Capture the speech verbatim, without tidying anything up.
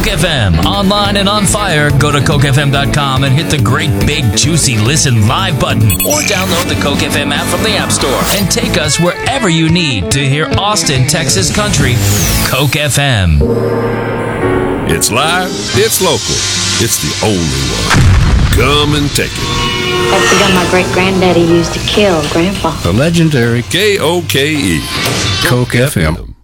Coke F M. Online and on fire, go to coke f m dot com and hit the great big juicy listen live button. Or download the Coke F M app from the App Store and take us wherever you need to hear Austin, Texas country. Coke F M. It's live, it's local, it's the only one. Come and take it. That's the gun my great-granddaddy used to kill Grandpa. The legendary K O K E. Coke F M.